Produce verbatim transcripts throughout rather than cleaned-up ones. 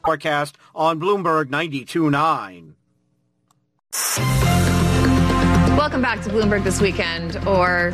Forecast on Bloomberg ninety-two point nine. Welcome back to Bloomberg This Weekend, or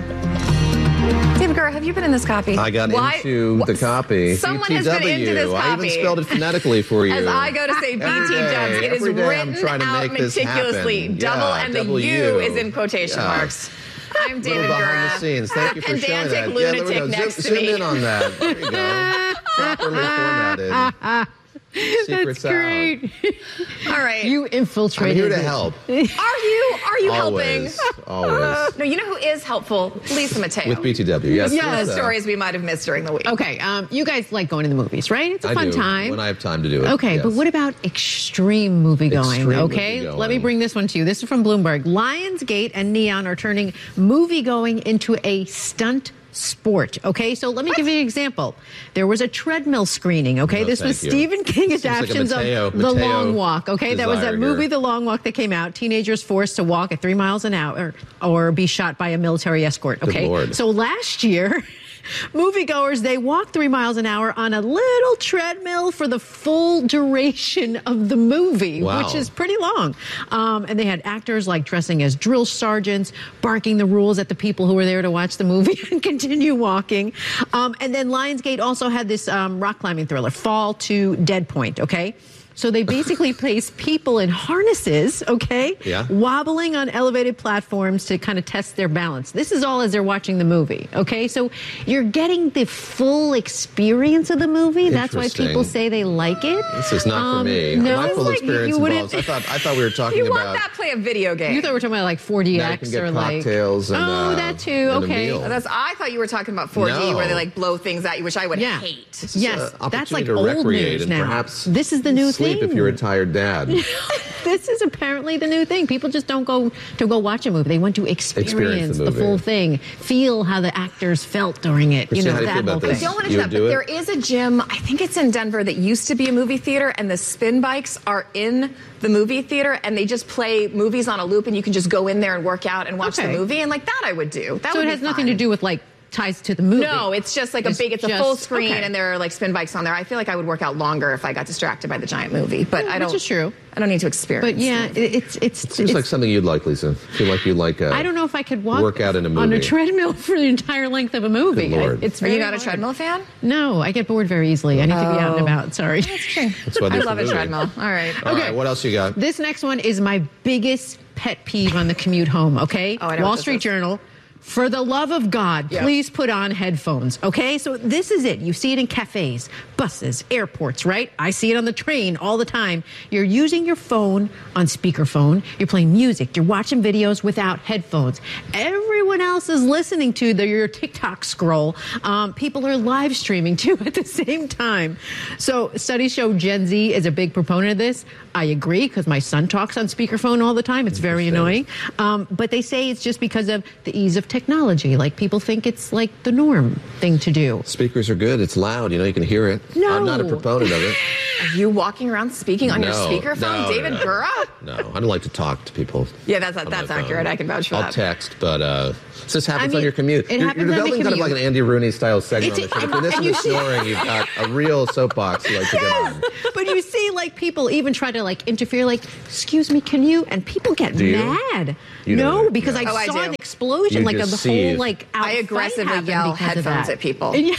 David Gura, have you been in this copy? I got Why? into the copy. Someone B T W. has been into this copy. I even spelled it phonetically for you. As I go to say B T W, it is written out meticulously. Double yeah, and double the U, U is in quotation yeah. marks. I'm David Gura. Behind the scenes. Thank you for showing that. Pedantic lunatic yeah, next zoom, to me. Zoom in on that. There you go. Properly formatted. Secrets That's great. Out. All right. You infiltrated. I'm here to it. help. Are you? Are you always, helping? Always. No, you know who is helpful? Lisa Mateo. With B T W, yes. Yes. So. Stories we might have missed during the week. Okay, um, you guys like going to the movies, right? It's a I fun do, time. when I have time to do it. Okay, yes. but what about extreme movie going? Extreme Okay, movie-going. let me bring this one to you. This is from Bloomberg. Lionsgate and Neon are turning movie going into a stunt sport. Okay, so let me what? give you an example. There was a treadmill screening. Okay, Oh, this was you. Stephen King Seems adaptations like a Mateo, of The Mateo Long Walk. Okay, that was that movie, here. The Long Walk, that came out. Teenagers forced to walk at three miles an hour or be shot by a military escort. Okay, Good Lord. so last year, moviegoers, they walked three miles an hour on a little treadmill for the full duration of the movie, Wow. which is pretty long. Um, and they had actors like dressing as drill sergeants, barking the rules at the people who were there to watch the movie and continue walking. Um, and then Lionsgate also had this um, rock climbing thriller, Fall to Dead Point, okay? So they basically place people in harnesses, okay, Yeah. wobbling on elevated platforms to kind of test their balance. This is all as they're watching the movie, okay? So you're getting the full experience of the movie. That's why Interesting. people say they like it. This is not Um, for me. no, My full like, experience you wouldn't- involves. I thought I thought we were talking You about. want that play a video game. You thought we were talking about like four D Now you X can get or like cocktails and, oh, uh, that too. and a Okay, meal. That's, I thought you were talking about four D, No. where they like blow things at you, which I would Yeah. hate. This is yes, a that's like opportunity to old recreate news and now. perhaps This is the new sleep thing. if you're a tired dad. This is apparently the new thing. People just don't go to go watch a movie. They want to experience, Experience the the, movie. full thing, feel how the actors felt during it. You Christina, know, how do you that feel whole about thing. this? I don't want to You do would that, do but it? there is a gym, I think it's in Denver, that used to be a movie theater, and the spin bikes are in the movie theater, and they just play movies on a loop, and you can just go in there and work out and watch Okay. the movie, and like that I would do. That So would it be has nothing fun. to do with like ties to the movie. No, it's just like It's a big, it's a just- full screen, okay. and there are like spin bikes on there. I feel like I would work out longer if I got distracted by the giant movie, but I Which don't. is true. I don't need to experience. But yeah, the movie. it, it's it's. It seems it's like something you'd like, Lisa. I feel like you'd like. A I don't know if I could walk work out in a movie. on a treadmill for the entire length of a movie. Good Lord. I, it's Are very you not a hard. treadmill fan? No, I get bored very easily. I need to be out and Oh. about. Sorry. That's why I there's love the a movie. treadmill. All right. All Okay. right, what else you got? This next one is my biggest pet peeve on the commute home, okay? Oh, I know Wall what this Street is. Journal. For the love of God, Yep. please put on headphones, okay? So this is it. You see it in cafes, buses, airports, right? I see it on the train all the time. You're using your phone on speakerphone. You're playing music. You're watching videos without headphones. Everyone else is listening to the, your TikTok scroll. Um, people are live streaming too at the same time. So studies show Gen Z is a big proponent of this. I agree because my son talks on speakerphone all the time. It's very annoying. Um, but they say it's just because of the ease of technology. Like people think it's like the norm thing to do. Speakers are good. It's loud. You know, you can hear it. No. I'm not a proponent of it. Are you walking around speaking on your No, speakerphone, no, David no. Gura? No, I don't like to talk to people. Yeah, that's on that's my phone. accurate. I can vouch for I'll that. text, but uh, this happens I mean, on your commute. it you're, happens you're on the developing kind of like commute. an Andy Rooney style segment It's- on the show. I If know, you're and this you and see- snoring, you've got a real soapbox you like to get on. But you see, like, people even try to, like, interfere, like, excuse me, can you? And people get Do you? mad. You no, don't. because Yeah. I Oh, I saw do. an explosion, You like, just a see- whole, like, out I aggressively fight happened yell because of headphones that. at people. And yeah,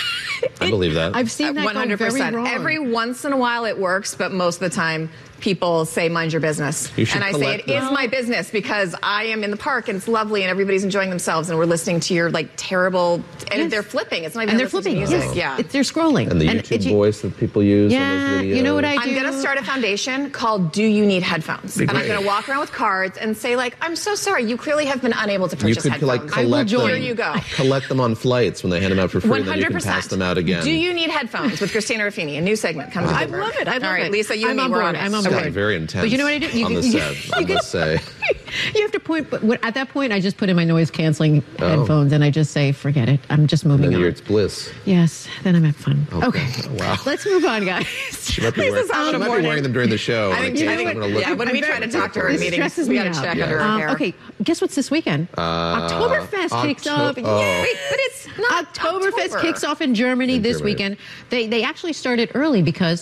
I believe that. I've seen that one hundred go very percent. wrong. Every once in a while it works, but most of the time people say, mind your business. You should And I say, collect it them. is my business because I am in the park and it's lovely and everybody's enjoying themselves and we're listening to your like terrible, and Yes. they're flipping. It's not even and they're listening to flipping. music. Yes. Yeah. It's, they're scrolling. And the YouTube it's- voice that people use on Yeah, those videos. you know what I do? I'm going to start a foundation called Do You Need Headphones? Be And I'm great. going to walk around with cards and say, like, I'm so sorry. You clearly have been unable to You purchase could headphones. like collect join. them. Here you go. Collect them on flights when they hand them out for free, one and then you hundred can percent. pass them out again. Do you need headphones with Christina Ruffini? A new segment coming to I Bloomberg. love it. I love All right, it. Lisa, you I'm and me, on we're board. on it. I'm on It's board. gotten very intense. But you know what I do? You, on the you, set, I you, must say. you have to point, but what- at that point, I just put in my noise canceling Oh. headphones and I just say, forget it. I'm just And moving then on. you're, it's bliss. Yes, then I'm at fun. Okay. Okay. Oh, wow. Let's move on, guys. She might be wearing, Lisa's out she in the might be morning. wearing them during the show. I think, in case I I'm think gonna look yeah, at when them. we try to talk to her in This meetings, stresses we me got to out. check Yeah. under her Um, hair. okay, guess what's this weekend? Uh, Oktoberfest kicks Octo- off. oh. Yay! Wait, but it's not Oktoberfest October. kicks off in Germany In this Germany. weekend. They they actually started early because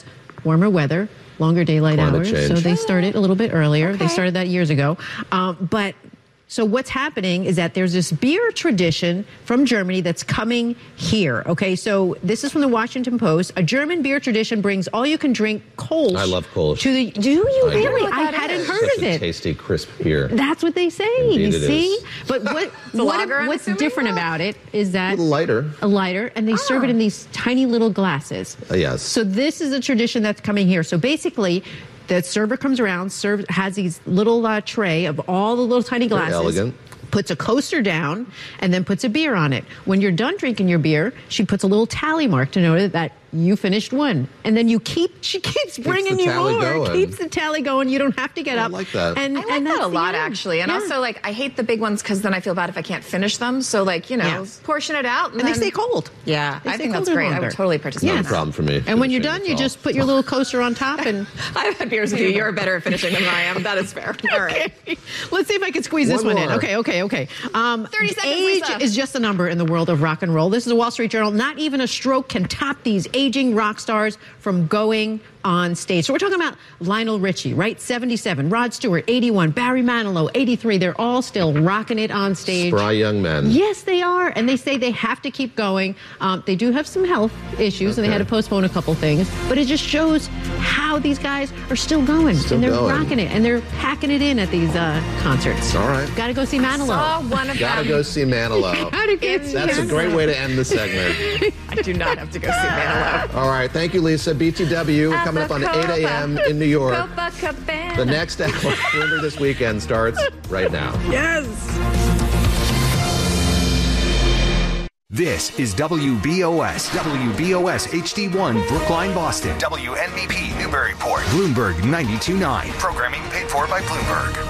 warmer weather, longer daylight Climate hours. change. So they started a little bit earlier. They Okay. started that years ago. Um, but so what's happening is that there's this beer tradition from Germany that's coming here. Okay, so this is from the Washington Post. A German beer tradition brings all-you-can-drink Kolsch. I love Kolsch. To the, do you I do. really? what I that hadn't is. heard Such of a it. tasty, crisp beer. That's what they say. Indeed you it see, is. but what, a what lager, I'm what's assuming? different about it is that A little lighter. a lighter, and they serve it Oh. in these tiny little glasses. Uh, yes. So this is a tradition that's coming here. So basically, the server comes around, serves has these little uh, tray of all the little tiny Very glasses. elegant. Puts a coaster down and then puts a beer on it. When you're done drinking your beer, she puts a little tally mark to know that you finished one. And then you keep, she keeps bringing the you tally more. going. Keeps the tally going. You don't have to get I up. like that. And, I like and that that's a the lot, end. actually. And Yeah. also, like, I hate the big ones because then I feel bad if I can't finish them. So, like, you know, Yes. portion it out. And, And they then- stay cold. Yeah, They I stay think that's colder great. I longer. would totally participate Yes. in No that. problem for me. And when you're finishing done, you at all. just put your little coaster on top and I've had beers with you. You're better at finishing than I am. That is fair. All right. Okay. Let's see if I can squeeze this One one in. more. Okay, okay, okay. Um, thirty seconds, Age Lisa. is just a number in the world of rock and roll. This is the Wall Street Journal. Not even a stroke can top these aging rock stars from going on stage. So we're talking about Lionel Richie, right? seventy-seven. Rod Stewart, eighty-one. Barry Manilow, eighty-three. They're all still rocking it on stage. Spry young men. Yes, they are. And they say they have to keep going. Um, they do have some health issues, and they had to Okay. postpone a couple things. But it just shows how these guys are still going. Still and they're going. rocking it. And they're packing it in at these uh, concerts. All right. Got to go see Manilow. Saw one of Gotta them. go see Manilow. Gotta go In- see That's a Manilow. great way to end the segment. I do not have to go see Manilow. All right. Thank you, Lisa. B T W coming up on eight a.m. in New York. Copacabana. The next hour, Bloomberg This Weekend, starts right now. Yes. This is W B O S, W B O S H D one, Brookline, Boston. W N B P Newburyport. Bloomberg ninety-two point nine. Programming paid for by Bloomberg.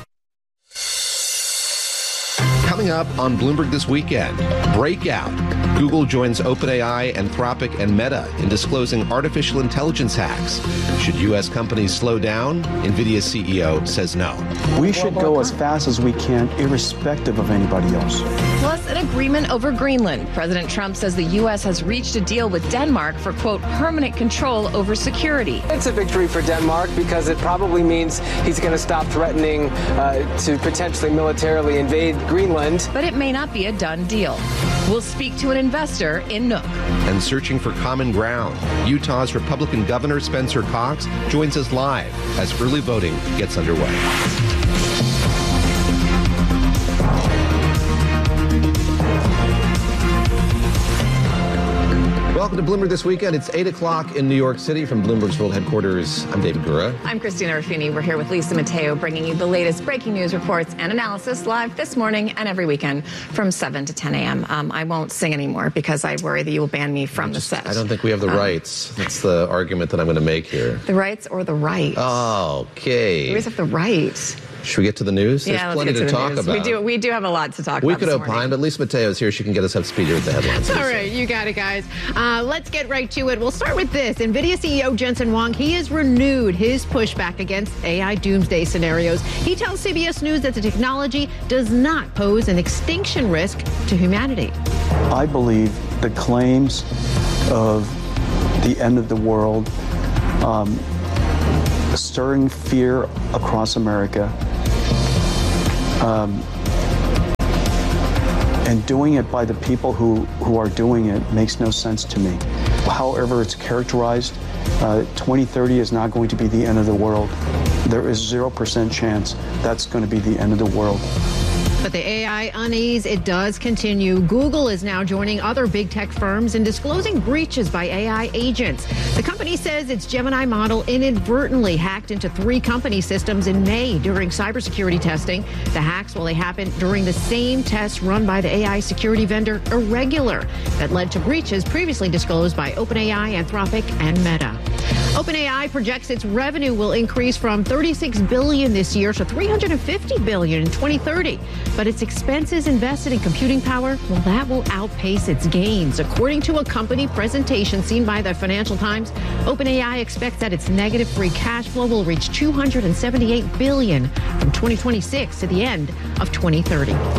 Coming up on Bloomberg This Weekend, Breakout. Google joins OpenAI, Anthropic, and Meta in disclosing artificial intelligence hacks. Should U S companies slow down? NVIDIA C E O says no. We should go as fast as we can, irrespective of anybody else. Plus, an agreement over Greenland. President Trump says the U S has reached a deal with Denmark for, quote, permanent control over security. It's a victory for Denmark because it probably means he's going to stop threatening uh, to potentially militarily invade Greenland. But it may not be a done deal. We'll speak to an investor in Nook. And searching for common ground, Utah's Republican Governor Spencer Cox joins us live as early voting gets underway. Welcome to Bloomberg This Weekend. It's eight o'clock in New York City from Bloomberg's World Headquarters. I'm David Gura. I'm Christina Ruffini. We're here with Lisa Mateo, bringing you the latest breaking news reports and analysis live this morning and every weekend from seven to ten a.m. Um, I won't sing anymore because I worry that you will ban me from the set. I don't think we have the Um, rights. That's the argument that I'm going to make here. The rights or the right? Okay. We always have the right. Should we get to the news? There's Yeah, let's plenty get to, to the talk news. about. We do. We do have a lot to talk We about. could this opine, morning. but Lisa Mateo's here. She can get us up to speed with the headlines. All Lisa. right, you got it, guys. Uh, let's get right to it. We'll start with this. NVIDIA C E O Jensen Huang, he has renewed his pushback against A I doomsday scenarios. He tells C B S News that the technology does not pose an extinction risk to humanity. I believe the claims of the end of the world, um, stirring fear across America, um, and doing it by the people who, who are doing it makes no sense to me. However it's characterized, uh, twenty thirty is not going to be the end of the world. There is zero percent chance that's going to be the end of the world. But the A I unease, it does continue. Google is now joining other big tech firms in disclosing breaches by A I agents. The company says its Gemini model inadvertently hacked into three company systems in May during cybersecurity testing. The hacks, well, they happened during the same tests run by the A I security vendor Irregular that led to breaches previously disclosed by OpenAI, Anthropic, and Meta. OpenAI projects its revenue will increase from thirty-six billion dollars this year to three hundred fifty billion dollars in twenty thirty. But its expenses invested in computing power, well, that will outpace its gains. According to a company presentation seen by the Financial Times, OpenAI expects that its negative free cash flow will reach two hundred seventy-eight billion dollars from twenty twenty-six to the end of twenty thirty.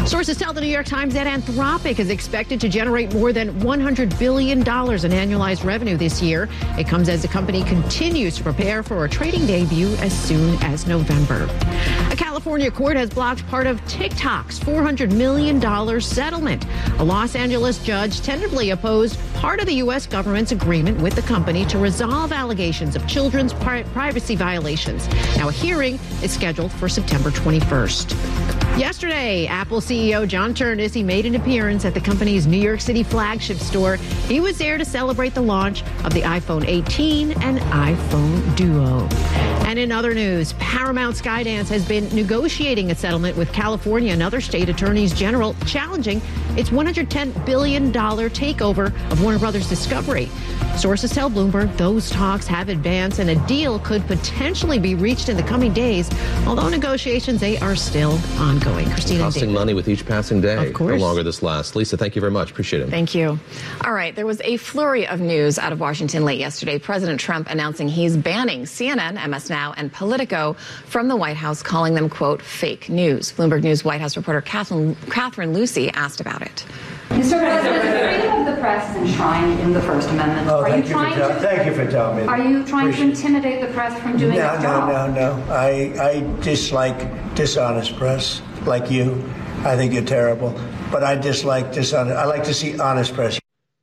Sources tell the New York Times that Anthropic is expected to generate more than one hundred billion dollars in annualized revenue this year. It comes as the company continues to prepare for a trading debut as soon as November. A California court has blocked part of TikTok's four hundred million dollars settlement. A Los Angeles judge tentatively opposed part of the U S government's agreement with the company to resolve allegations of children's pri- privacy violations. Now, a hearing is scheduled for September twenty-first. Yesterday, Apple C E O John Ternus made an appearance at the company's New York City flagship store. He was there to celebrate the launch of the iPhone eighteen and iPhone Duo. And in other news, Paramount Skydance has been negotiating a settlement with California and other state attorneys general challenging its one hundred ten billion dollars takeover of Warner Brothers Discovery. Sources tell Bloomberg those talks have advanced and a deal could potentially be reached in the coming days, although negotiations, they are still ongoing. Christina, costing money with each passing day. Of course. The longer this lasts. Lisa, thank you very much. Appreciate it. Thank you. All right. There was a flurry of news out of Washington late yesterday. President Trump announcing he's banning C N N, M S Now, and Politico from the White House, calling them, quote, fake news. Bloomberg News White House reporter Catherine, Catherine Lucy asked about it. Mister President, freedom of the press is enshrined in the First Amendment. Oh, are thank you you trying for to? Thank you for telling me. Are you trying Appreciate to intimidate the press from doing no, its job? No, no, no. I I dislike dishonest press, like you. I think you're terrible, but I dislike dishonest. I like to see honest press.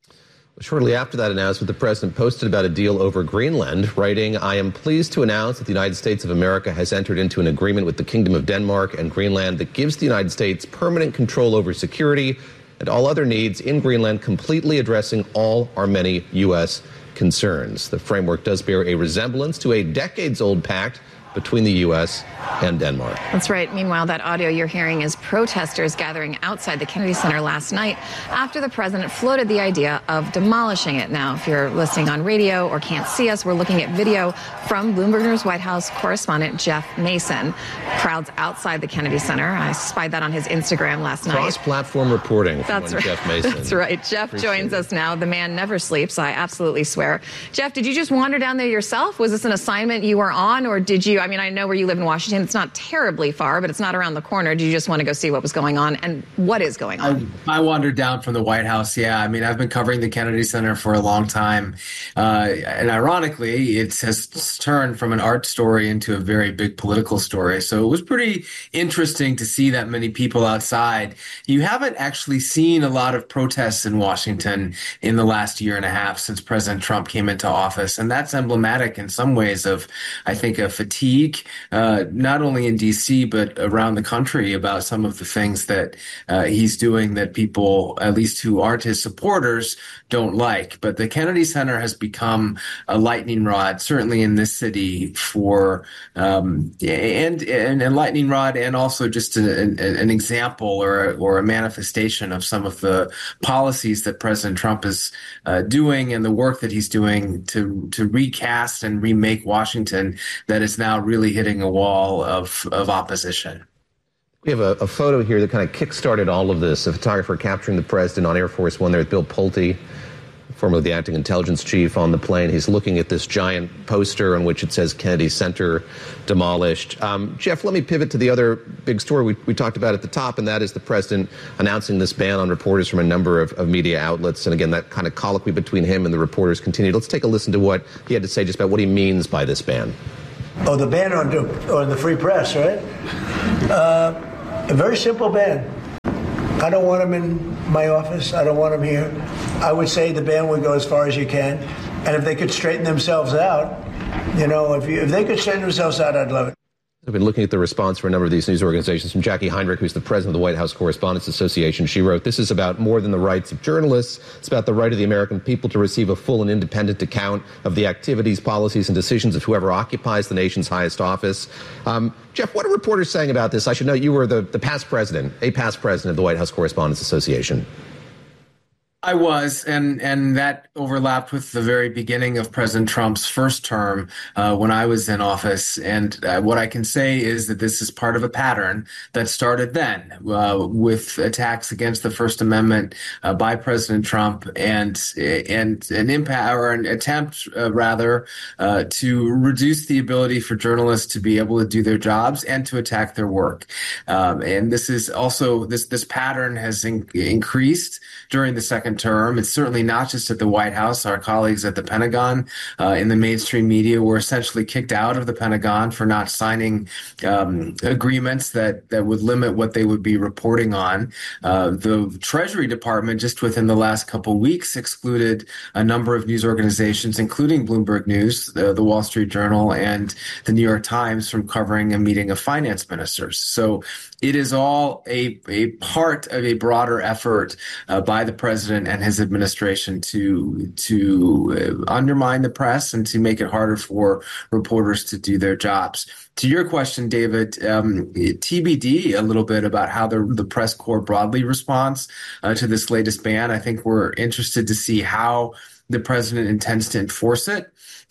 Shortly after that announcement, the president posted about a deal over Greenland, writing, "I am pleased to announce that the United States of America has entered into an agreement with the Kingdom of Denmark and Greenland that gives the United States permanent control over security and all other needs in Greenland, completely addressing all our many U S concerns." The framework does bear a resemblance to a decades-old pact between the U S and Denmark. That's right. Meanwhile, that audio you're hearing is protesters gathering outside the Kennedy Center last night after the president floated the idea of demolishing it. Now, if you're listening on radio or can't see us, we're looking at video from Bloomberg News White House correspondent Jeff Mason. Crowds outside the Kennedy Center. I spied that on his Instagram last night. Cross-platform reporting from That's right. Jeff Mason. That's right. Jeff Appreciate joins it. us now. The man never sleeps, I absolutely swear. Jeff, did you just wander down there yourself? Was this an assignment you were on, or did you, I mean, I know where you live in Washington. It's not terribly far, but it's not around the corner. Did you just want to go see what was going on, and what is going on? I, I wandered down from the White House. Yeah, I mean, I've been covering the Kennedy Center for a long time. Uh, and ironically, it has turned from an art story into a very big political story. So it was pretty interesting to see that many people outside. You haven't actually seen a lot of protests in Washington in the last year and a half since President Trump came into office. And that's emblematic in some ways of, I think, a fatigue, uh, not only in D C, but around the country about some of the things that uh, he's doing that people, at least who aren't his supporters, don't like. But the Kennedy Center has become a lightning rod, certainly in this city, for um, and, and a lightning rod, and also just a, an, an example or a, or a manifestation of some of the policies that President Trump is uh, doing and the work that he's doing to to recast and remake Washington that is now really hitting a wall of, of opposition. We have a, a photo here that kind of kick-started all of this. A photographer capturing the president on Air Force One. There's Bill Pulte, formerly the acting intelligence chief, on the plane. He's looking at this giant poster on which it says Kennedy Center demolished. Um, Jeff, let me pivot to the other big story we, we talked about at the top, and that is the president announcing this ban on reporters from a number of, of media outlets. And again, that kind of colloquy between him and the reporters continued. Let's take a listen to what he had to say just about what he means by this ban. Oh, the ban on, on the free press, right? Uh, a very simple ban. I don't want them in my office. I don't want them here. I would say the ban would go as far as you can. And if they could straighten themselves out, you know, if, you, if they could straighten themselves out, I'd love it. I've been looking at the response for a number of these news organizations. From Jackie Heinrich, who's the president of the White House Correspondents Association, she wrote, "This is about more than the rights of journalists. It's about the right of the American people to receive a full and independent account of the activities, policies, and decisions of whoever occupies the nation's highest office." Um, Jeff, what are reporters saying about this? I should note you were the, the past president, a past president of the White House Correspondents Association. I was, and and that overlapped with the very beginning of President Trump's first term uh, when I was in office. And uh, what I can say is that this is part of a pattern that started then uh, with attacks against the First Amendment uh, by President Trump and and an impact or an attempt, uh, rather, uh, to reduce the ability for journalists to be able to do their jobs and to attack their work. Um, and this is also this this pattern has in, increased during the second term. It's certainly not just at the White House. Our colleagues at the Pentagon uh, in the mainstream media were essentially kicked out of the Pentagon for not signing um, agreements that, that would limit what they would be reporting on. Uh, the Treasury Department, just within the last couple of weeks, excluded a number of news organizations, including Bloomberg News, uh, the Wall Street Journal, and the New York Times from covering a meeting of finance ministers. So it is all a, a part of a broader effort uh, by the president and his administration to to uh, undermine the press and to make it harder for reporters to do their jobs. To your question, David, um, T B D a little bit about how the, the press corps broadly responds uh, to this latest ban. I think we're interested to see how the president intends to enforce it.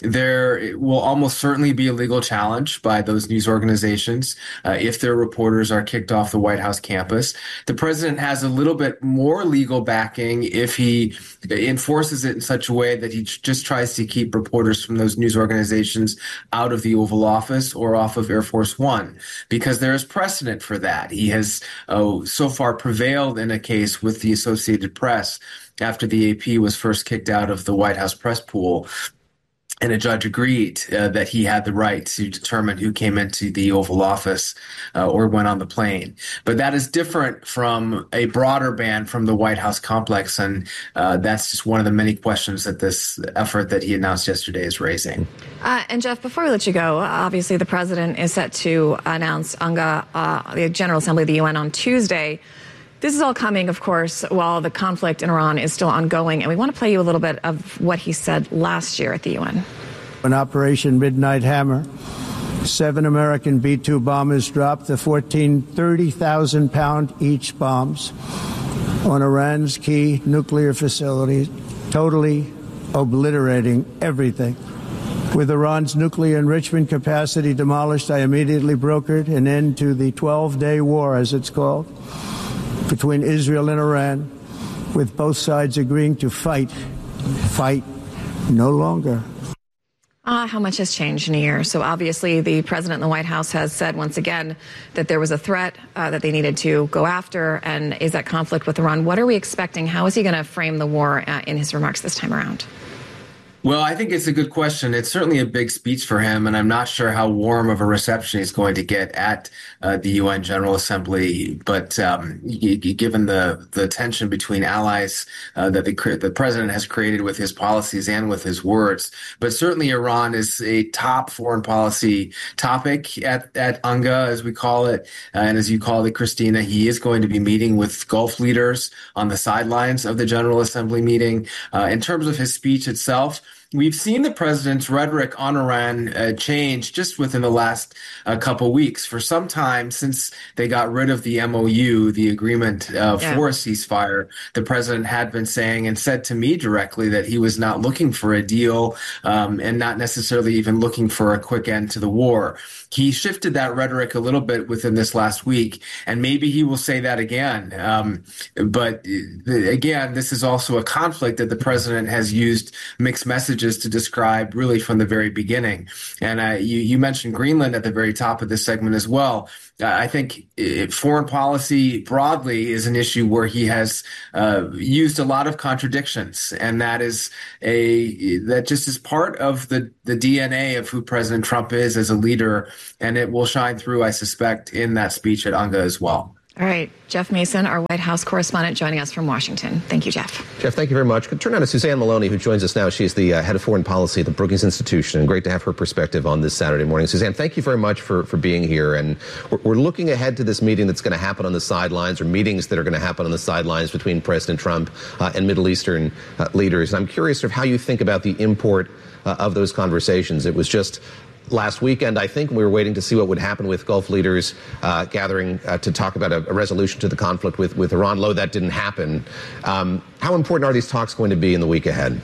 There will almost certainly be a legal challenge by those news organizations uh, if their reporters are kicked off the White House campus. The president has a little bit more legal backing if he enforces it in such a way that he just tries to keep reporters from those news organizations out of the Oval Office or off of Air Force One, because there is precedent for that. He has uh, so far prevailed in a case with the Associated Press after the A P was first kicked out of the White House press pool. And a judge agreed uh, that he had the right to determine who came into the Oval Office uh, or went on the plane. But that is different from a broader ban from the White House complex. And uh, that's just one of the many questions that this effort that he announced yesterday is raising. Uh, and Jeff, before we let you go, obviously the president is set to announce UNGA, uh, the General Assembly of the U N, on Tuesday. This is all coming, of course, while the conflict in Iran is still ongoing. And we want to play you a little bit of what he said last year at the U N. When Operation Midnight Hammer, seven American B two bombers dropped the fourteen thirty thousand pound each bombs on Iran's key nuclear facilities, totally obliterating everything. With Iran's nuclear enrichment capacity demolished, I immediately brokered an end to the twelve-day war, as it's called, between Israel and Iran, with both sides agreeing to fight, fight no longer. Ah, how much has changed in a year. So obviously the president in the White House has said once again that there was a threat uh, that they needed to go after, and is that conflict with Iran. What are we expecting? How is he going to frame the war uh, in his remarks this time around? Well, I think it's a good question. It's certainly a big speech for him, and I'm not sure how warm of a reception he's going to get at uh, the U N General Assembly. But um, given the, the tension between allies uh, that the, the president has created with his policies and with his words, but certainly Iran is a top foreign policy topic at, at UNGA, as we call it. Uh, and as you call it, Christina, he is going to be meeting with Gulf leaders on the sidelines of the General Assembly meeting. Uh, in terms of his speech itself, we've seen the president's rhetoric on Iran uh, change just within the last uh, couple weeks. For some time, since they got rid of the M O U, the agreement uh, yeah. for a ceasefire, the president had been saying and said to me directly that he was not looking for a deal um, and not necessarily even looking for a quick end to the war. He shifted that rhetoric a little bit within this last week, and maybe he will say that again. Um, but uh, again, this is also a conflict that the president has used mixed messages to describe really from the very beginning. And uh, you, you mentioned Greenland at the very top of this segment as well. Uh, I think it, foreign policy broadly is an issue where he has uh, used a lot of contradictions, and that is a that just is part of the the D N A of who President Trump is as a leader, and it will shine through, I suspect, in that speech at UNGA as well. All right. Jeff Mason, our White House correspondent, joining us from Washington. Thank you, Jeff. Jeff, thank you very much. Turn now to Suzanne Maloney, who joins us now. She's the uh, head of foreign policy at the Brookings Institution, and great to have her perspective on this Saturday morning. Suzanne, thank you very much for, for being here. And we're, we're looking ahead to this meeting that's going to happen on the sidelines, or meetings that are going to happen on the sidelines between President Trump uh, and Middle Eastern uh, leaders. And I'm curious of how you think about the import uh, of those conversations. It was just last weekend, I think we were waiting to see what would happen with Gulf leaders uh, gathering uh, to talk about a, a resolution to the conflict with, with Iran. Lo, that didn't happen. Um, how important are these talks going to be in the week ahead?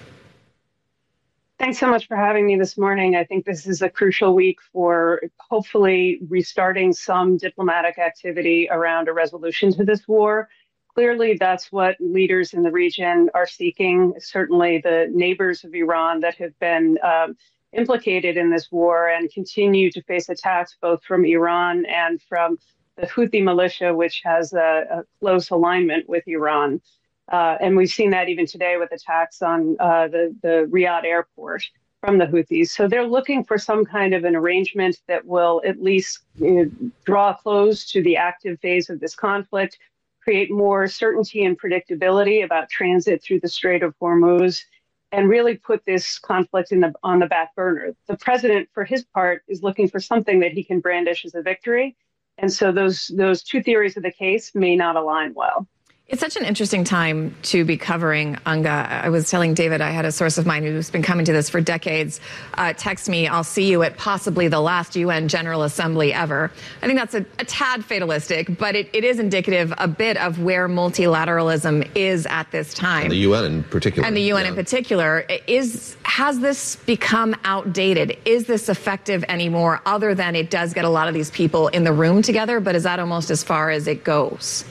Thanks so much for having me this morning. I think this is a crucial week for hopefully restarting some diplomatic activity around a resolution to this war. Clearly, that's what leaders in the region are seeking. Certainly the neighbors of Iran that have been um, implicated in this war and continue to face attacks both from Iran and from the Houthi militia, which has a, a close alignment with Iran. Uh, and we've seen that even today with attacks on uh, the, the Riyadh airport from the Houthis. So they're looking for some kind of an arrangement that will at least you know, draw close to the active phase of this conflict, create more certainty and predictability about transit through the Strait of Hormuz, and really put this conflict in the, on the back burner. The president, for his part, is looking for something that he can brandish as a victory. And so those those two theories of the case may not align well. It's such an interesting time to be covering UNGA. I was telling David, I had a source of mine who's been coming to this for decades, uh, text me, I'll see you at possibly the last U N General Assembly ever. I think that's a, a tad fatalistic, but it, it is indicative a bit of where multilateralism is at this time. And the U N in particular. And the U N yeah. in particular. Is, has this become outdated? Is this effective anymore, other than it does get a lot of these people in the room together, but is that almost as far as it goes?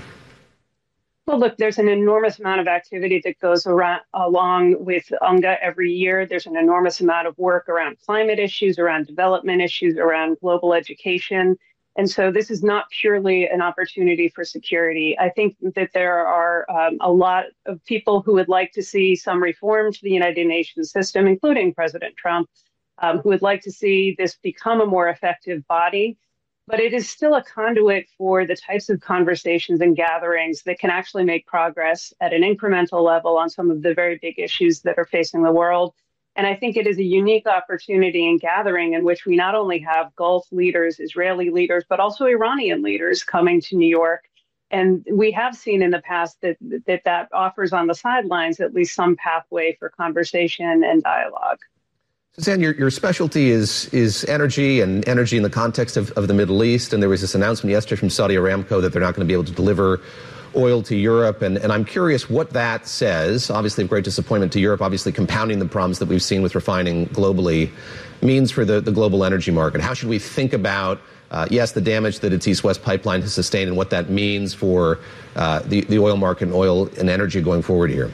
Well, look, there's an enormous amount of activity that goes around, along with UNGA every year. There's an enormous amount of work around climate issues, around development issues, around global education. And so this is not purely an opportunity for security. I think that there are um, a lot of people who would like to see some reform to the United Nations system, including President Trump, um, who would like to see this become a more effective body. But it is still a conduit for the types of conversations and gatherings that can actually make progress at an incremental level on some of the very big issues that are facing the world. And I think it is a unique opportunity in gathering in which we not only have Gulf leaders, Israeli leaders, but also Iranian leaders coming to New York. And we have seen in the past that that, that offers on the sidelines at least some pathway for conversation and dialogue. Suzanne, your, your specialty is is energy and energy in the context of, of the Middle East. And there was this announcement yesterday from Saudi Aramco that they're not going to be able to deliver oil to Europe. And, and I'm curious what that says. Obviously, of great disappointment to Europe, obviously compounding the problems that we've seen with refining globally, means for the, the global energy market. How should we think about, uh, yes, the damage that its East-West pipeline has sustained and what that means for uh, the, the oil market and oil and energy going forward here?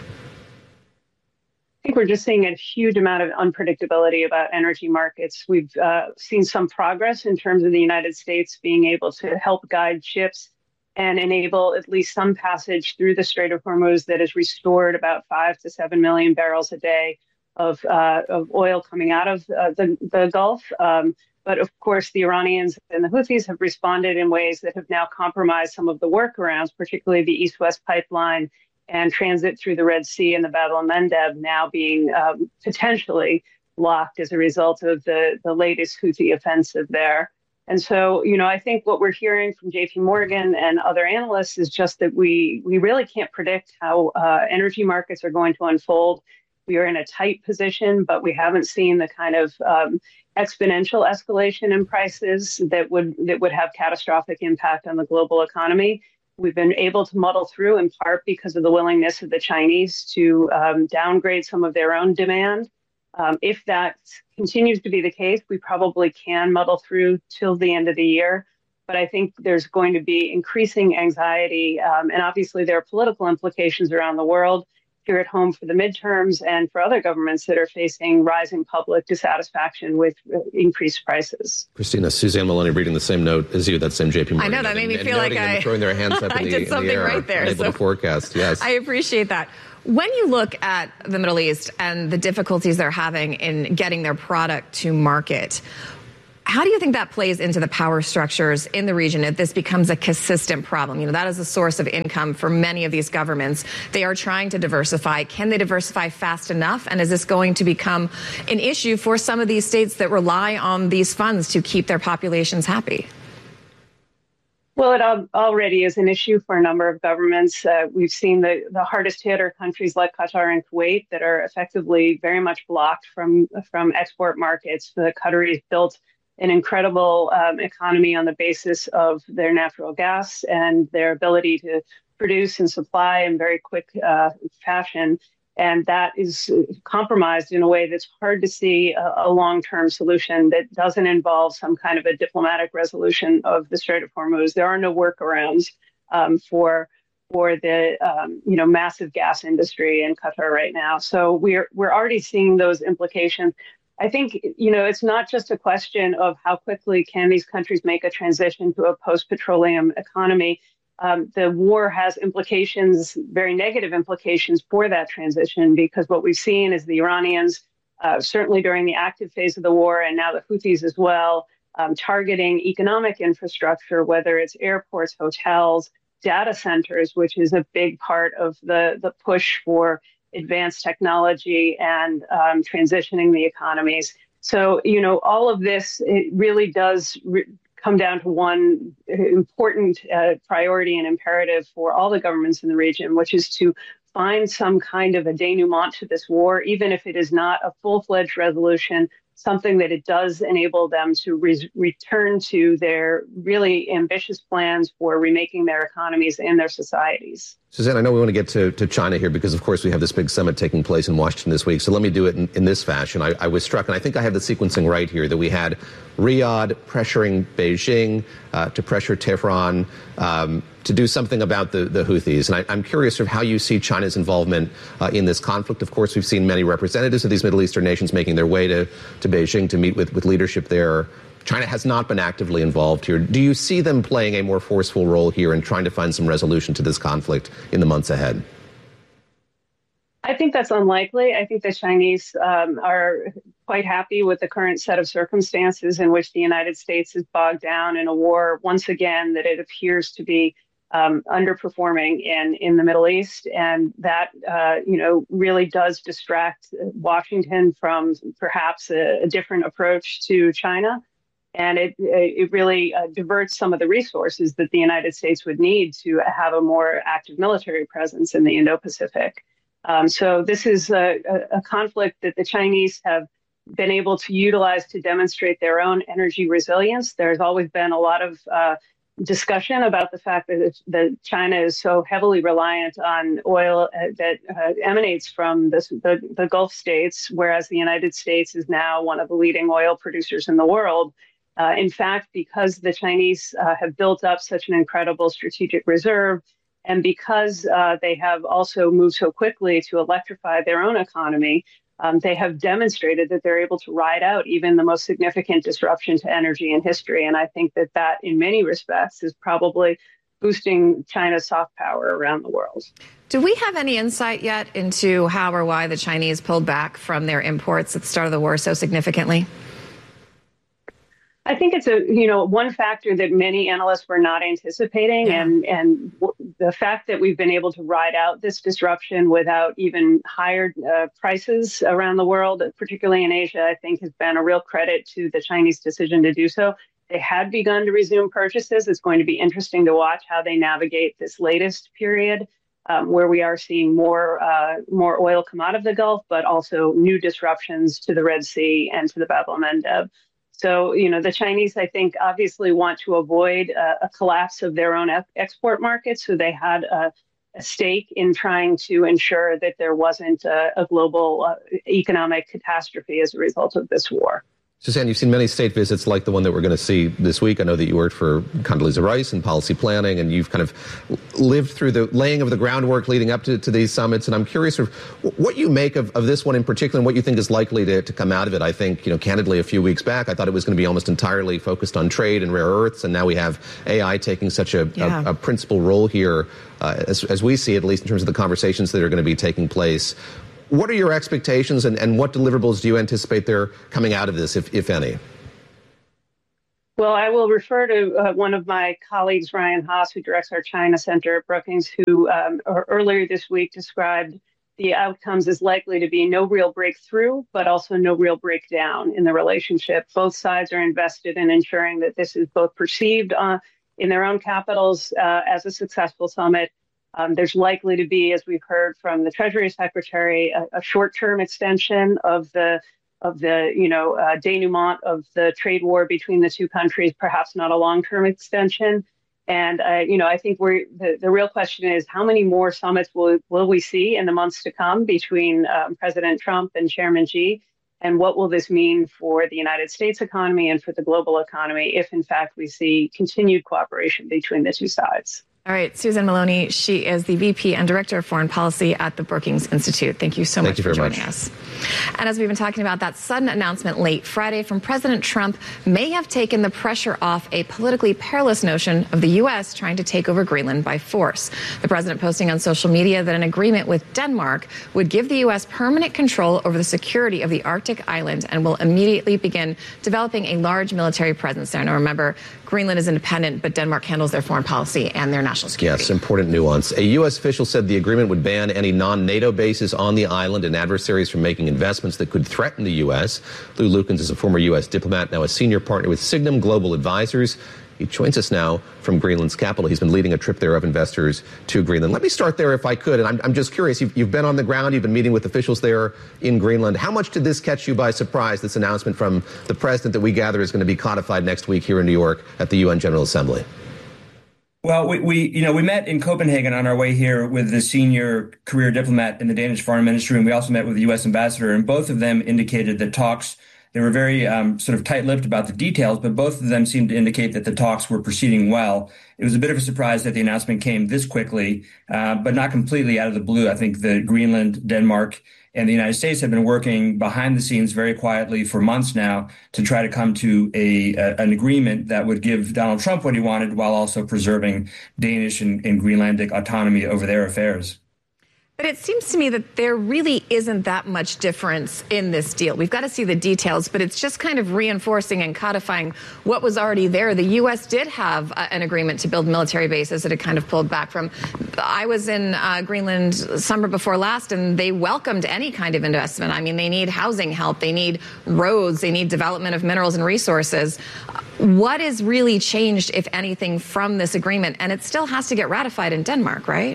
I think we're just seeing a huge amount of unpredictability about energy markets. We've uh, seen some progress in terms of the United States being able to help guide ships and enable at least some passage through the Strait of Hormuz that has restored about five to seven million barrels a day of uh, of oil coming out of uh, the, the Gulf. Um, but of course, the Iranians and the Houthis have responded in ways that have now compromised some of the workarounds, particularly the East-West pipeline and transit through the Red Sea and the Bab el-Mandeb now being um, potentially blocked as a result of the, the latest Houthi offensive there. And so, you know, I think what we're hearing from J P Morgan and other analysts is just that we we really can't predict how uh, energy markets are going to unfold. We are in a tight position, but we haven't seen the kind of um, exponential escalation in prices that would that would have catastrophic impact on the global economy. We've been able to muddle through in part because of the willingness of the Chinese to um, downgrade some of their own demand. Um, if that continues to be the case, we probably can muddle through till the end of the year. But I think there's going to be increasing anxiety. Um, and obviously, there are political implications around the world, here at home for the midterms and for other governments that are facing rising public dissatisfaction with increased prices. Christina, Suzanne Maloney reading the same note as you, that same J P Morgan. I know, that made me and, feel and like I throwing their hands up in I the, did something in the air, right there. unable So to forecast, yes. I appreciate that. When you look at the Middle East and the difficulties they're having in getting their product to market, how do you think that plays into the power structures in the region if this becomes a consistent problem? You know, that is a source of income for many of these governments. They are trying to diversify. Can they diversify fast enough? And is this going to become an issue for some of these states that rely on these funds to keep their populations happy? Well, it al- already is an issue for a number of governments. Uh, we've seen the, the hardest hit are countries like Qatar and Kuwait that are effectively very much blocked from, from export markets. The Qataris built an incredible um, economy on the basis of their natural gas and their ability to produce and supply in very quick uh, fashion. And that is compromised in a way that's hard to see a, a long-term solution that doesn't involve some kind of a diplomatic resolution of the Strait of Hormuz. There are no workarounds um, for for the um, you know massive gas industry in Qatar right now. So we're we're already seeing those implications. I think you know it's not just a question of how quickly can these countries make a transition to a post-petroleum economy. Um, the war has implications, very negative implications for that transition, because what we've seen is the Iranians, uh, certainly during the active phase of the war, and now the Houthis as well, um, targeting economic infrastructure, whether it's airports, hotels, data centers, which is a big part of the, the push for advanced technology and um, transitioning the economies. So, you know, all of this, it really does re- come down to one important uh, priority and imperative for all the governments in the region, which is to find some kind of a denouement to this war, even if it is not a full-fledged resolution, something that it does enable them to re- return to their really ambitious plans for remaking their economies and their societies. Suzanne, I know we want to get to, to China here because, of course, we have this big summit taking place in Washington this week. So let me do it in, in this fashion. I, I was struck, and I think I have the sequencing right here, that we had Riyadh pressuring Beijing uh, to pressure Tehran um, to do something about the, the Houthis. And I, I'm curious of how you see China's involvement uh, in this conflict. Of course, we've seen many representatives of these Middle Eastern nations making their way to, to Beijing to meet with, with leadership there. China has not been actively involved here. Do you see them playing a more forceful role here in trying to find some resolution to this conflict in the months ahead? I think that's unlikely. I think the Chinese um, are quite happy with the current set of circumstances in which the United States is bogged down in a war, once again, that it appears to be um, underperforming in, in the Middle East. And that, uh, you know, really does distract Washington from perhaps a, a different approach to China. And it it really uh, diverts some of the resources that the United States would need to have a more active military presence in the Indo-Pacific. Um, so this is a, a conflict that the Chinese have been able to utilize to demonstrate their own energy resilience. There's always been a lot of uh, discussion about the fact that, that China is so heavily reliant on oil uh, that uh, emanates from this, the, the Gulf states, whereas the United States is now one of the leading oil producers in the world. Uh, in fact, because the Chinese uh, have built up such an incredible strategic reserve, and because uh, they have also moved so quickly to electrify their own economy, um, they have demonstrated that they're able to ride out even the most significant disruption to energy in history. And I think that that, in many respects, is probably boosting China's soft power around the world. Do we have any insight yet into how or why the Chinese pulled back from their imports at the start of the war so significantly? I think it's a, you know, one factor that many analysts were not anticipating. Yeah. And, and w- the fact that we've been able to ride out this disruption without even higher uh, prices around the world, particularly in Asia, I think has been a real credit to the Chinese decision to do so. They had begun to resume purchases. It's going to be interesting to watch how they navigate this latest period um, where we are seeing more, uh, more oil come out of the Gulf, but also new disruptions to the Red Sea and to the Bab el-Mandeb. So, you know, the Chinese, I think, obviously want to avoid uh, a collapse of their own e- export markets. So they had a, a stake in trying to ensure that there wasn't a, a global uh, economic catastrophe as a result of this war. Suzanne, you've seen many state visits like the one that we're going to see this week. I know that you worked for Condoleezza Rice in policy planning, and you've kind of lived through the laying of the groundwork leading up to, to these summits. And I'm curious of what you make of, of this one in particular and what you think is likely to, to come out of it. I think, you know, candidly, a few weeks back, I thought it was going to be almost entirely focused on trade and rare earths. And now we have A I taking such a, yeah. a, a principal role here, uh, as, as we see it, at least in terms of the conversations that are going to be taking place. What are your expectations, and, and what deliverables do you anticipate there coming out of this, if, if any? Well, I will refer to uh, one of my colleagues, Ryan Haas, who directs our China Center at Brookings, who um, earlier this week described the outcomes as likely to be no real breakthrough, but also no real breakdown in the relationship. Both sides are invested in ensuring that this is both perceived uh, in their own capitals uh, as a successful summit. Um, there's likely to be, as we've heard from the Treasury Secretary, a, a short-term extension of the of the you know uh, denouement of the trade war between the two countries, perhaps not a long-term extension. And uh, you know, I think we're the, the real question is how many more summits will will we see in the months to come between um, President Trump and Chairman Xi, and what will this mean for the United States economy and for the global economy if, in fact, we see continued cooperation between the two sides? All right, Susan Maloney, she is the V P and Director of Foreign Policy at the Brookings Institute. Thank you so Thank much you for very joining much. us. And as we've been talking about, that sudden announcement late Friday from President Trump may have taken the pressure off a politically perilous notion of the U S trying to take over Greenland by force. The president posting on social media that an agreement with Denmark would give the U S permanent control over the security of the Arctic island and will immediately begin developing a large military presence there. Now, remember, Greenland is independent, but Denmark handles their foreign policy and their national security. Yes, important nuance. A U S official said the agreement would ban any non-NATO bases on the island and adversaries from making investments that could threaten the U S. Lou Lukens is a former U S diplomat, now a senior partner with Signum Global Advisors. He joins us now from Greenland's capital. He's been leading a trip there of investors to Greenland. Let me start there if I could. And I'm, I'm just curious, you've, you've been on the ground, you've been meeting with officials there in Greenland. How much did this catch you by surprise, this announcement from the president that we gather is going to be codified next week here in New York at the U N General Assembly? Well, we, we, you know, we met in Copenhagen on our way here with the senior career diplomat in the Danish Foreign Ministry, and we also met with the U S ambassador, and both of them indicated that talks, they were very um, sort of tight-lipped about the details, but both of them seemed to indicate that the talks were proceeding well. It was a bit of a surprise that the announcement came this quickly, uh, but not completely out of the blue. I think that Greenland, Denmark, and the United States have been working behind the scenes very quietly for months now to try to come to a, a an agreement that would give Donald Trump what he wanted while also preserving Danish and, and Greenlandic autonomy over their affairs. But it seems to me that there really isn't that much difference in this deal. We've got to see the details, but it's just kind of reinforcing and codifying what was already there. The U S did have uh, an agreement to build military bases that it kind of pulled back from. I was in uh, Greenland summer before last, and they welcomed any kind of investment. I mean, they need housing help, they need roads, they need development of minerals and resources. What is really changed, if anything, from this agreement? And it still has to get ratified in Denmark, right?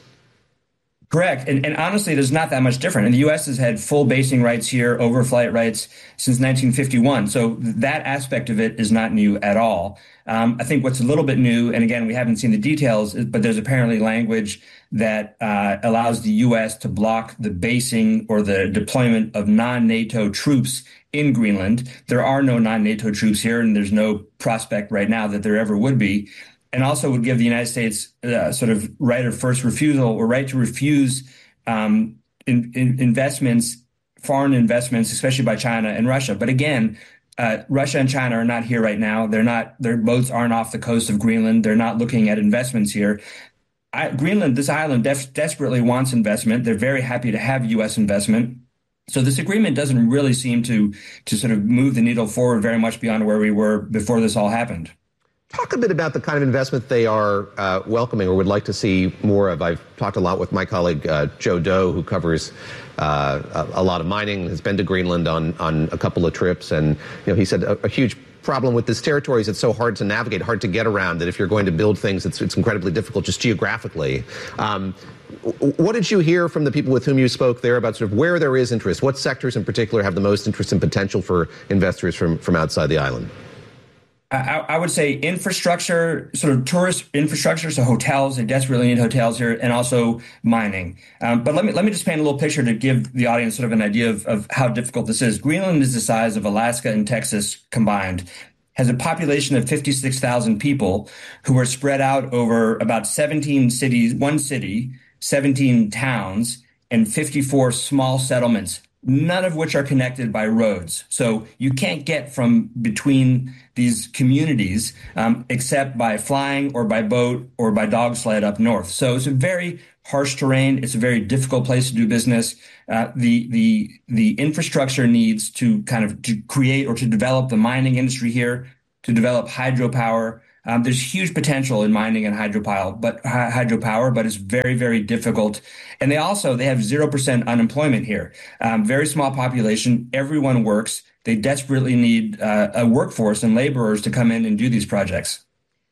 Correct. And, and honestly, there's not that much different. And the U S has had full basing rights here, overflight rights since nineteen fifty-one. So that aspect of it is not new at all. Um, I think what's a little bit new, and again, we haven't seen the details, but there's apparently language that uh, allows the U S to block the basing or the deployment of non-NATO troops in Greenland. There are no non-NATO troops here, and there's no prospect right now that there ever would be. And also would give the United States uh, sort of right of first refusal or right to refuse um, in, in investments, foreign investments, especially by China and Russia. But again, uh, Russia and China are not here right now. They're not, their boats aren't off the coast of Greenland. They're not looking at investments here. I, Greenland, this island def- desperately wants investment. They're very happy to have U S investment. So this agreement doesn't really seem to, to sort of move the needle forward very much beyond where we were before this all happened. Talk a bit about the kind of investment they are uh, welcoming or would like to see more of. I've talked a lot with my colleague uh, Joe Doe, who covers uh, a, a lot of mining, has been to Greenland on, on a couple of trips. And you know, he said a, a huge problem with this territory is it's so hard to navigate, hard to get around, that if you're going to build things, it's, it's incredibly difficult just geographically. Um, what did you hear from the people with whom you spoke there about sort of where there is interest? What sectors in particular have the most interest and potential for investors from, from outside the island? I, I would say infrastructure, sort of tourist infrastructure, so hotels, they desperately need hotels here, and also mining. Um, but let me let me just paint a little picture to give the audience sort of an idea of, of how difficult this is. Greenland is the size of Alaska and Texas combined, has a population of fifty-six thousand people who are spread out over about seventeen cities, one city, seventeen towns, and fifty-four small settlements, none of which are connected by roads. So you can't get from between these communities um, except by flying or by boat or by dog sled up north. So it's a very harsh terrain. It's a very difficult place to do business. Uh, the the the infrastructure needs to kind of to create or to develop the mining industry here, to develop hydropower. Um, there's huge potential in mining and hydropower, but hydropower, but it's very, very difficult. And they also, they have zero percent unemployment here. Um, very small population. Everyone works. They desperately need uh, a workforce and laborers to come in and do these projects.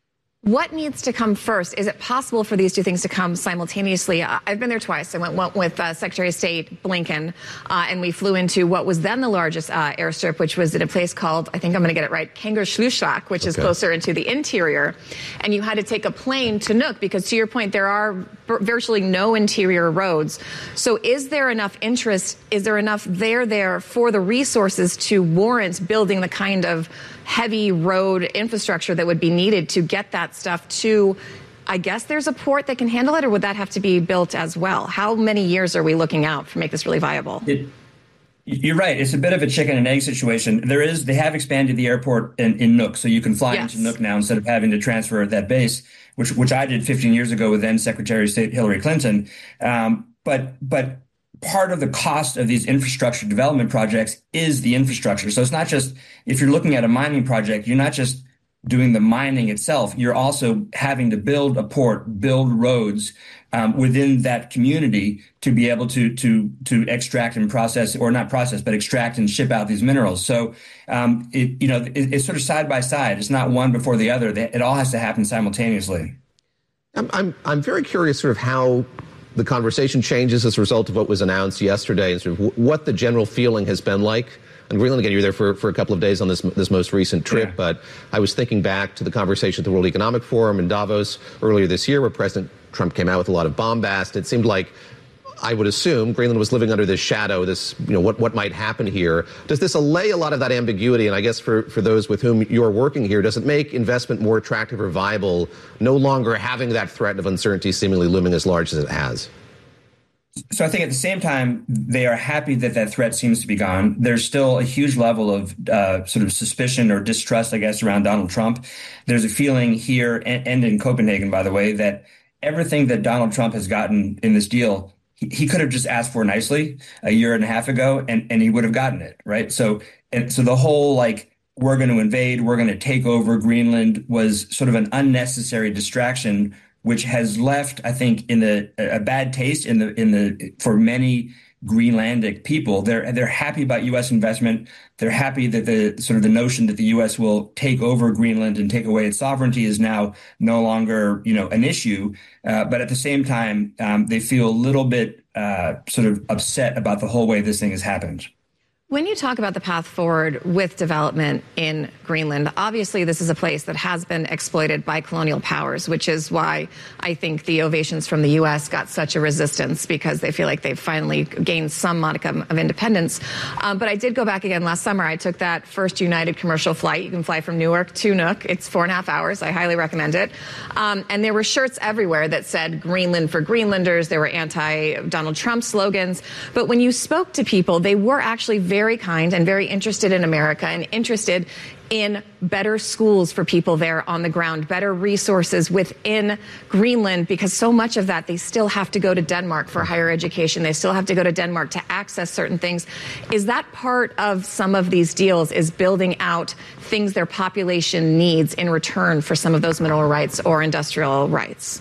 What needs to come first? Is it possible for these two things to come simultaneously? I've been there twice. I went, went with uh, Secretary of State Blinken, uh, and we flew into what was then the largest uh, airstrip, which was at a place called, I think I'm going to get it right, Kangerlussuaq, which okay. is closer into the interior. And you had to take a plane to Nuuk because, to your point, there are virtually no interior roads. So is there enough interest? Is there enough there there for the resources to warrant building the kind of heavy road infrastructure that would be needed to get that stuff to, I guess there's a port that can handle it, or would that have to be built as well? How many years are we looking out to make this really viable? It, you're right. It's a bit of a chicken and egg situation. There is, they have expanded the airport in, in Nuuk, so you can fly yes. into Nuuk now instead of having to transfer that base, which which I did fifteen years ago with then Secretary of State Hillary Clinton. Um, but but part of the cost of these infrastructure development projects is the infrastructure. So it's not just, if you're looking at a mining project, you're not just doing the mining itself. You're also having to build a port, build roads um, within that community to be able to to to extract and process, or not process, but extract and ship out these minerals. So um, it you know it, it's sort of side by side. It's not one before the other. It all has to happen simultaneously. I'm I'm, I'm very curious, sort of how the conversation changes as a result of what was announced yesterday, and sort of what the general feeling has been like. And Greenland, again, you were there for, for a couple of days on this this most recent trip, yeah. but I was thinking back to the conversation at the World Economic Forum in Davos earlier this year, where President Trump came out with a lot of bombast. It seemed like, I would assume, Greenland was living under this shadow, this, you know, what, what might happen here. Does this allay a lot of that ambiguity? And I guess for, for those with whom you're working here, does it make investment more attractive or viable, no longer having that threat of uncertainty seemingly looming as large as it has? So I think at the same time, they are happy that that threat seems to be gone. There's still a huge level of uh, sort of suspicion or distrust, I guess, around Donald Trump. There's a feeling here, and, and in Copenhagen, by the way, that everything that Donald Trump has gotten in this deal, he, he could have just asked for nicely a year and a half ago, and, and he would have gotten it, right? So, and so the whole, like, we're going to invade, we're going to take over Greenland was sort of an unnecessary distraction, which has left, I think, in the a bad taste in the in the for many Greenlandic people. They're they're happy about U S investment. They're happy that the sort of the notion that the U S will take over Greenland and take away its sovereignty is now no longer, you know, an issue. Uh, but at the same time, um, they feel a little bit uh, sort of upset about the whole way this thing has happened. When you talk about the path forward with development in Greenland, obviously this is a place that has been exploited by colonial powers, which is why I think the ovations from the U S got such a resistance, because they feel like they've finally gained some modicum of independence. Um, but I did go back again last summer. I took that first United commercial flight. You can fly from Newark to Nuuk. It's four and a half hours. I highly recommend it. Um, and there were shirts everywhere that said Greenland for Greenlanders. There were anti-Donald Trump slogans. But when you spoke to people, they were actually very very kind and very interested in America and interested in better schools for people there on the ground, better resources within Greenland, because so much of that, they still have to go to Denmark for higher education. They still have to go to Denmark to access certain things. Is that part of some of these deals, is building out things their population needs in return for some of those mineral rights or industrial rights?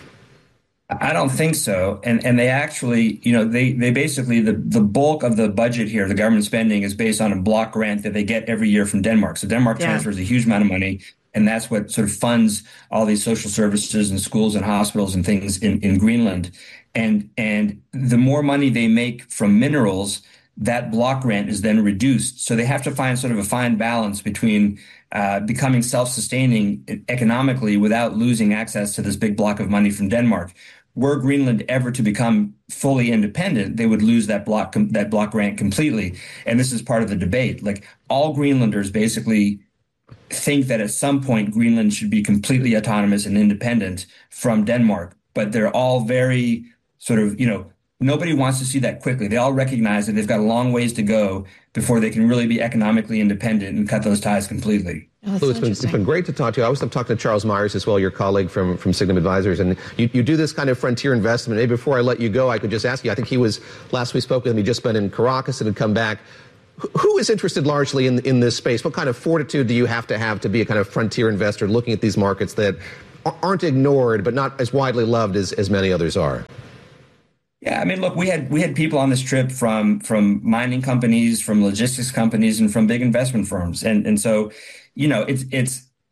I don't think so. And and they actually, you know, they, they basically, the, the bulk of the budget here, the government spending, is based on a block grant that they get every year from Denmark. So Denmark yeah. transfers a huge amount of money, and that's what sort of funds all these social services and schools and hospitals and things in, in Greenland. And and the more money they make from minerals, that block grant is then reduced. So they have to find sort of a fine balance between uh, becoming self-sustaining economically without losing access to this big block of money from Denmark. Were Greenland ever to become fully independent, they would lose that block that block grant completely. And this is part of the debate. Like, all Greenlanders basically think that at some point Greenland should be completely autonomous and independent from Denmark. But they're all very sort of, you know, nobody wants to see that quickly. They all recognize that they've got a long ways to go before they can really be economically independent and cut those ties completely. Oh, Lou, it's been, it's been great to talk to you. I was talking to Charles Myers as well, your colleague from, from Signum Advisors, and you, you do this kind of frontier investment. Maybe before I let you go, I could just ask you, I think he was, last we spoke with him, he'd just been in Caracas and had come back. Who is interested largely in, in this space? What kind of fortitude do you have to have to be a kind of frontier investor looking at these markets that aren't ignored but not as widely loved as, as many others are? Yeah, I mean, look, we had we had people on this trip from from mining companies, from logistics companies, and from big investment firms, and and so, you know, it's it's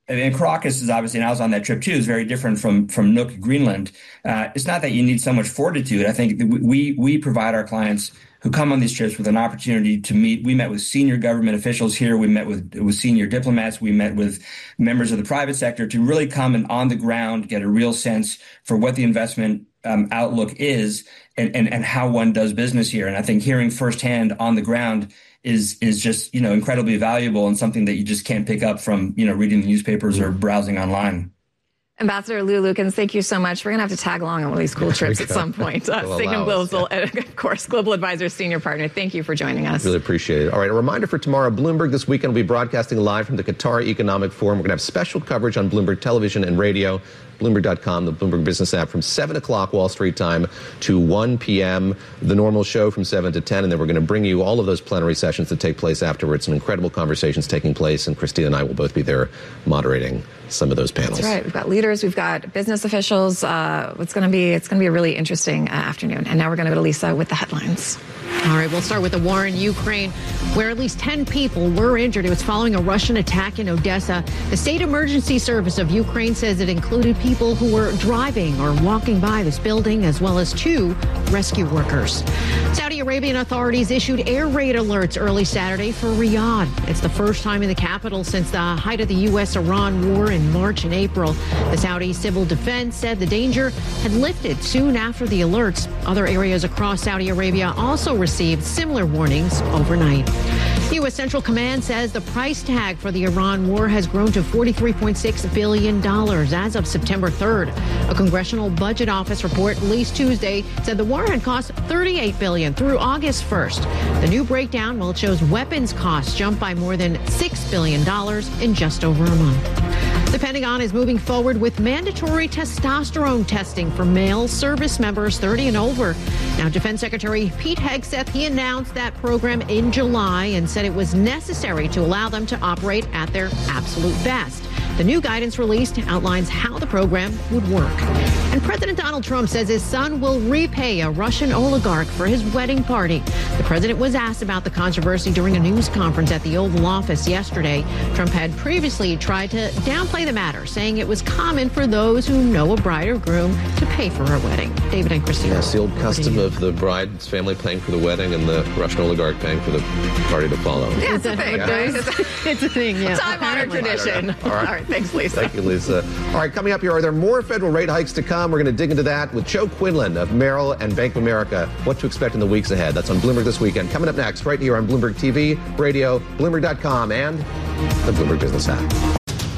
and Caracas is obviously, and I was on that trip too, is very different from from Nuuk, Greenland. Uh, it's not that you need so much fortitude. I think that we we provide our clients who come on these trips with an opportunity to meet. We met with senior government officials here. We met with with senior diplomats. We met with members of the private sector to really come and on the ground get a real sense for what the investment um, outlook is and, and and how one does business here. And I think hearing firsthand on the ground is is just, you know, incredibly valuable and something that you just can't pick up from, you know, reading the newspapers or browsing online. Ambassador Lou Lukens, thank you so much. We're going to have to tag along on one of these cool trips at some point. Uh, We'll Signum allow us, Global, yeah. And of course, Global Advisors Senior Partner. Thank you for joining us. Really appreciate it. All right, a reminder for tomorrow, Bloomberg this weekend will be broadcasting live from the Qatar Economic Forum. We're going to have special coverage on Bloomberg Television and Radio, Bloomberg dot com, the Bloomberg Business app, from seven o'clock Wall Street time to one p.m., the normal show from seven to ten, and then we're going to bring you all of those plenary sessions that take place afterwards. Some incredible conversations taking place, and Christina and I will both be there moderating some of those panels. That's right. We've got leaders, we've got business officials. Uh, it's going to be it's going to be a really interesting uh, afternoon. And now we're going to go to Lisa with the headlines. All right, we'll start with the war in Ukraine, where at least ten people were injured. It was following a Russian attack in Odessa. The State Emergency Service of Ukraine says it included people who were driving or walking by this building, as well as two rescue workers. Saudi Arabian authorities issued air raid alerts early Saturday for Riyadh. It's the first time in the capital since the height of the U S Iran war in March and April. The Saudi Civil Defense said the danger had lifted soon after the alerts. Other areas across Saudi Arabia also received similar warnings overnight. U S Central Command says the price tag for the Iran war has grown to forty-three point six billion dollars as of September third. A Congressional Budget Office report released Tuesday said the war had cost thirty-eight billion dollars through August first. The new breakdown, well, it shows weapons costs jumped by more than six billion dollars in just over a month. The Pentagon is moving forward with mandatory testosterone testing for male service members thirty and over. Now, Defense Secretary Pete Hegseth, he announced that program in July and said it was necessary to allow them to operate at their absolute best. The new guidance released outlines how the program would work. And President Donald Trump says his son will repay a Russian oligarch for his wedding party. The president was asked about the controversy during a news conference at the Oval Office yesterday. Trump had previously tried to downplay the matter, saying it was common for those who know a bride or groom to pay for her wedding. David and Christina. Yes, the old custom of the bride's family paying for the wedding and the Russian oligarch paying for the party to follow. Yeah, it's a thing. Yeah. It's a thing, yeah. Time-honored tradition. All right. All right, thanks, Lisa. Thank you, Lisa. All right, coming up here, are there more federal rate hikes to come? We're going to dig into that with Joe Quinlan of Merrill and Bank of America. What to expect in the weeks ahead. That's on Bloomberg This Weekend. Coming up next, right here on Bloomberg T V, radio, Bloomberg dot com, and the Bloomberg Business app.